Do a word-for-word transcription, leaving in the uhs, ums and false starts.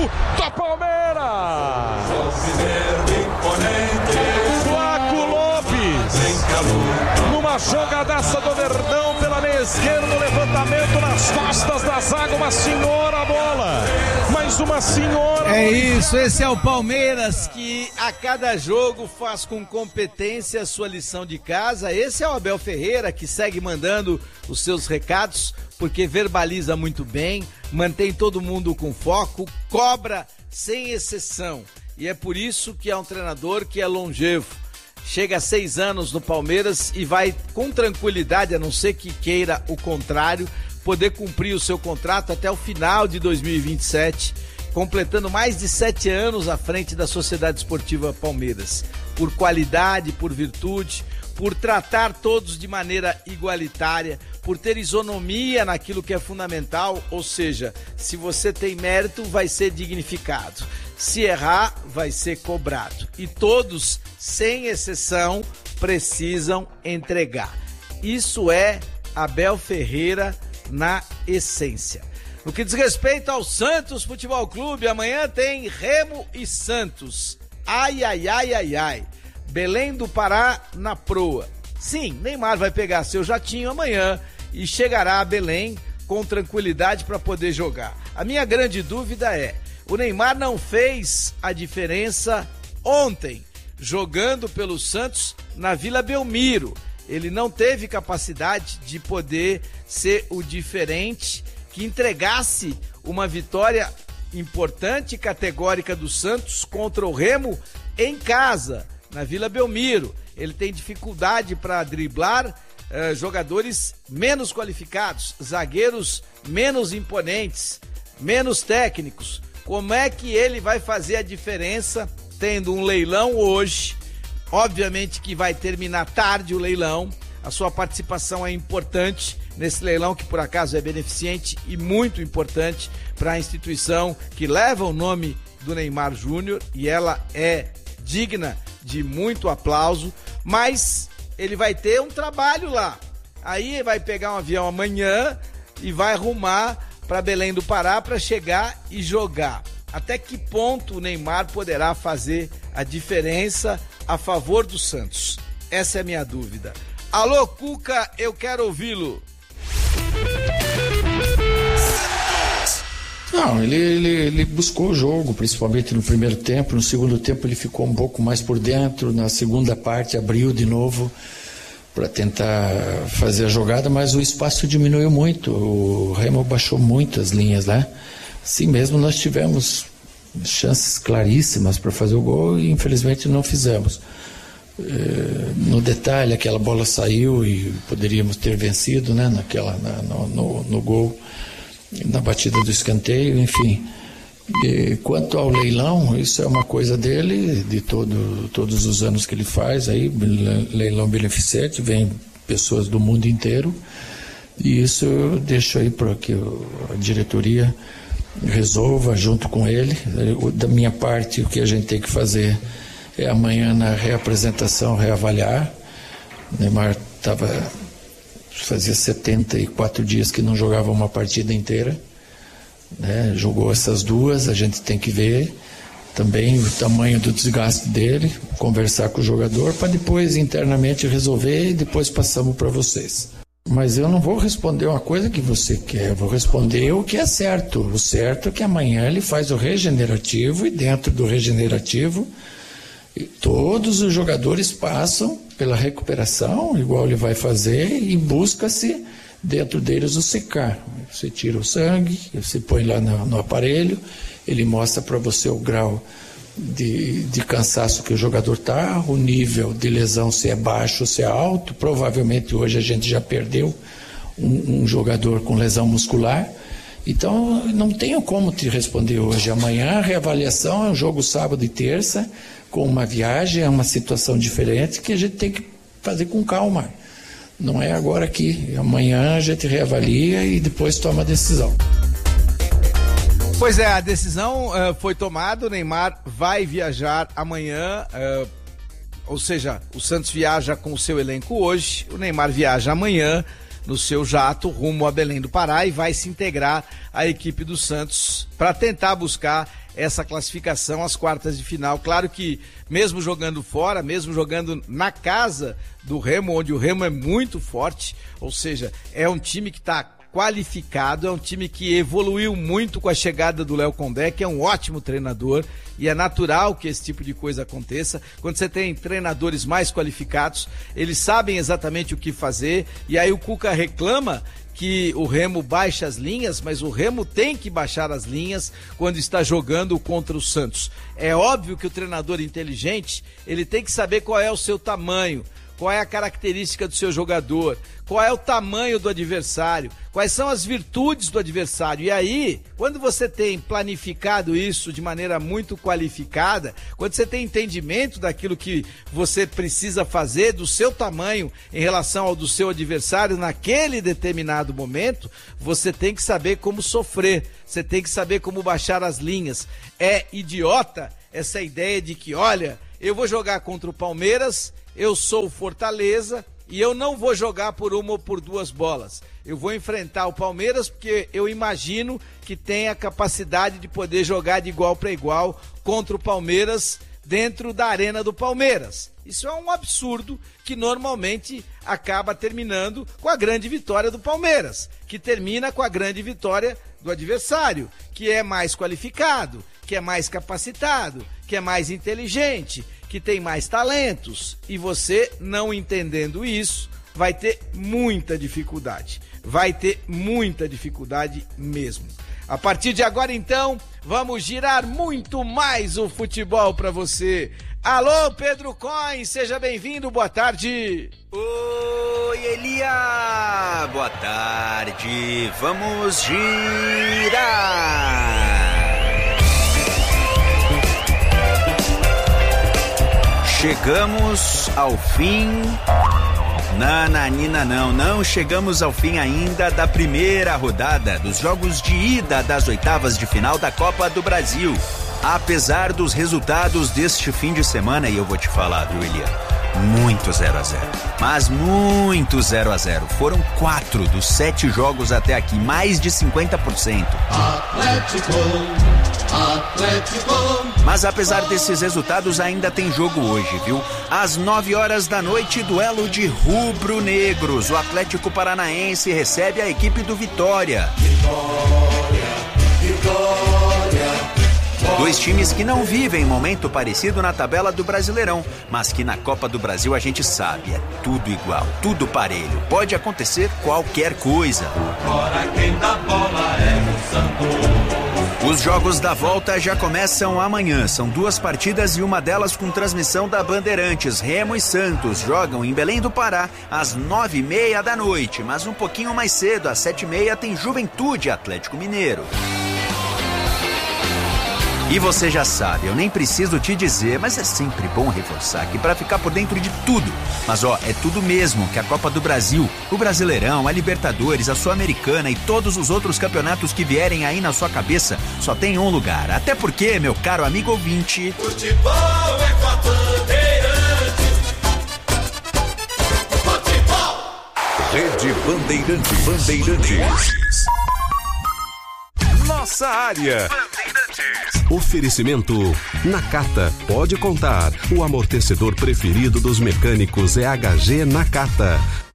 do Palmeiras. Flaco Lopes, numa jogadaça do Verdão pela meia esquerda, levantamento nas costas da zaga, uma senhora bola, mais uma senhora. É isso, esse é o Palmeiras que a cada jogo faz com competência a sua lição de casa. Esse é o Abel Ferreira que segue mandando os seus recados, porque verbaliza muito bem, mantém todo mundo com foco, cobra sem exceção. E é por isso que é um treinador que é longevo. Chega a seis anos no Palmeiras e vai com tranquilidade, a não ser que queira o contrário, poder cumprir o seu contrato até o final de dois mil e vinte e sete, completando mais de sete anos à frente da Sociedade Esportiva Palmeiras. Por qualidade, por virtude, por tratar todos de maneira igualitária, por ter isonomia naquilo que é fundamental, ou seja, se você tem mérito, vai ser dignificado. Se errar, vai ser cobrado. E todos, sem exceção, precisam entregar. Isso é Abel Ferreira na essência. No que diz respeito ao Santos Futebol Clube, amanhã tem Remo e Santos. Ai, ai, ai, ai, ai. Belém do Pará na proa. Sim, Neymar vai pegar seu jatinho amanhã e chegará a Belém com tranquilidade para poder jogar. A minha grande dúvida é, o Neymar não fez a diferença ontem, jogando pelo Santos na Vila Belmiro. Ele não teve capacidade de poder ser o diferente que entregasse uma vitória importante e categórica do Santos contra o Remo em casa, na Vila Belmiro. Ele tem dificuldade para driblar uh, jogadores menos qualificados, zagueiros menos imponentes, menos técnicos. Como é que ele vai fazer a diferença tendo um leilão hoje? Obviamente que vai terminar tarde o leilão. A sua participação é importante nesse leilão, que por acaso é beneficente e muito importante para a instituição que leva o nome do Neymar Júnior, e ela é digna de muito aplauso, mas ele vai ter um trabalho lá. Aí vai pegar um avião amanhã e vai rumar para Belém do Pará para chegar e jogar. Até que ponto o Neymar poderá fazer a diferença a favor do Santos? Essa é a minha dúvida. Alô, Cuca, eu quero ouvi-lo. Não, ele, ele, ele buscou o jogo, principalmente no primeiro tempo. No segundo tempo ele ficou um pouco mais por dentro. Na segunda parte abriu de novo para tentar fazer a jogada, mas o espaço diminuiu muito. O Remo baixou muito as linhas, né? Assim mesmo nós tivemos chances claríssimas para fazer o gol e infelizmente não fizemos. No detalhe, aquela bola saiu e poderíamos ter vencido, né? Naquela, na, no, no, no gol, na batida do escanteio, enfim. E quanto ao leilão, isso é uma coisa dele, de todo, todos os anos que ele faz, aí, leilão beneficente, vem pessoas do mundo inteiro, e isso eu deixo aí para que a diretoria resolva junto com ele. Da minha parte, o que a gente tem que fazer é amanhã na reapresentação reavaliar. O Neymar estava, fazia setenta e quatro dias que não jogava uma partida inteira, né? Jogou essas duas, a gente tem que ver também o tamanho do desgaste dele, conversar com o jogador para depois internamente resolver e depois passamos para vocês. Mas eu não vou responder uma coisa que você quer, eu vou responder o que é certo. O certo é que amanhã ele faz o regenerativo e dentro do regenerativo todos os jogadores passam pela recuperação, igual ele vai fazer, e busca-se dentro deles o secar. Você tira o sangue, você põe lá no, no aparelho, ele mostra para você o grau de, de cansaço que o jogador está, o nível de lesão, se é baixo ou se é alto. Provavelmente hoje a gente já perdeu um, um jogador com lesão muscular. Então não tenho como te responder hoje. Amanhã a reavaliação é um jogo sábado e terça, com uma viagem, é uma situação diferente que a gente tem que fazer com calma. Não é agora aqui. Amanhã a gente reavalia e depois toma a decisão. Pois é, a decisão uh, foi tomada, o Neymar vai viajar amanhã, uh, ou seja, o Santos viaja com o seu elenco hoje, o Neymar viaja amanhã, no seu jato rumo a Belém do Pará e vai se integrar à equipe do Santos para tentar buscar essa classificação às quartas de final. Claro que mesmo jogando fora, mesmo jogando na casa do Remo, onde o Remo é muito forte, ou seja, é um time que está qualificado, é um time que evoluiu muito com a chegada do Léo Condé, que é um ótimo treinador, e é natural que esse tipo de coisa aconteça. Quando você tem treinadores mais qualificados, eles sabem exatamente o que fazer, e aí o Cuca reclama que o Remo baixa as linhas, mas o Remo tem que baixar as linhas quando está jogando contra o Santos. É óbvio que o treinador inteligente, ele tem que saber qual é o seu tamanho, qual é a característica do seu jogador, qual é o tamanho do adversário, quais são as virtudes do adversário. E aí, quando você tem planificado isso de maneira muito qualificada, quando você tem entendimento daquilo que você precisa fazer, do seu tamanho em relação ao do seu adversário naquele determinado momento, você tem que saber como sofrer, você tem que saber como baixar as linhas. É idiota essa ideia de que, olha, eu vou jogar contra o Palmeiras, eu sou o Fortaleza e eu não vou jogar por uma ou por duas bolas. Eu vou enfrentar o Palmeiras porque eu imagino que tem a capacidade de poder jogar de igual para igual contra o Palmeiras dentro da arena do Palmeiras. Isso é um absurdo que normalmente acaba terminando com a grande vitória do Palmeiras, que termina com a grande vitória do adversário, que é mais qualificado, que é mais capacitado, que é mais inteligente, que tem mais talentos, e você, não entendendo isso, vai ter muita dificuldade, vai ter muita dificuldade mesmo. A partir de agora, então, vamos girar muito mais o futebol para você. Alô, Pedro Coin, seja bem-vindo, boa tarde. Oi, Elia, boa tarde, vamos girar. Chegamos ao fim, nananina não, não chegamos ao fim ainda da primeira rodada dos jogos de ida das oitavas de final da Copa do Brasil. Apesar dos resultados deste fim de semana, e eu vou te falar, viu, Elia? Muito zero a zero, mas muito zero a zero. Foram quatro dos sete jogos até aqui, mais de cinquenta por cento. Atlético, Atlético. Mas apesar desses resultados, ainda tem jogo hoje, viu? Às nove horas da noite, duelo de rubro-negros. O Atlético Paranaense recebe a equipe do Vitória. Vitória, Vitória. Dois times que não vivem momento parecido na tabela do Brasileirão, mas que na Copa do Brasil a gente sabe, é tudo igual, tudo parelho. Pode acontecer qualquer coisa. Agora quem dá bola é o Santos. Os jogos da volta já começam amanhã. São duas partidas e uma delas com transmissão da Bandeirantes. Remo e Santos jogam em Belém do Pará às nove e meia da noite, mas um pouquinho mais cedo, às sete e meia, tem Juventude Atlético Mineiro. E você já sabe, eu nem preciso te dizer, mas é sempre bom reforçar que para ficar por dentro de tudo, mas ó, é tudo mesmo, que a Copa do Brasil, o Brasileirão, a Libertadores, a Sul-Americana e todos os outros campeonatos que vierem aí na sua cabeça, só tem um lugar. Até porque, meu caro amigo ouvinte, futebol é com a Bandeirantes. Futebol. Rede Bandeirantes. Bandeirantes. Nossa área. Oferecimento Nakata. Pode contar. O amortecedor preferido dos mecânicos é H G Nakata.